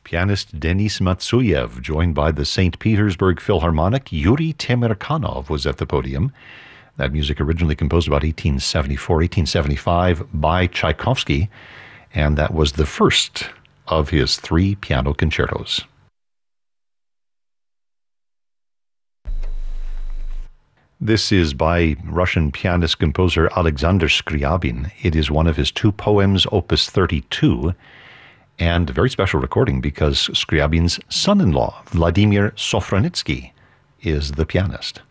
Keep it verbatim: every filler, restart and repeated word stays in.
Pianist Denis Matsuyev, joined by the Saint Petersburg Philharmonic. Yuri Temirkanov was at the podium. That music originally composed about eighteen seventy-four, eighteen seventy-five by Tchaikovsky, and that was the first of his three piano concertos. This is by Russian pianist-composer Alexander Scriabin. It is one of his two poems, Opus thirty-two, and a very special recording because Scriabin's son-in-law, Vladimir Sofronitsky, is the pianist.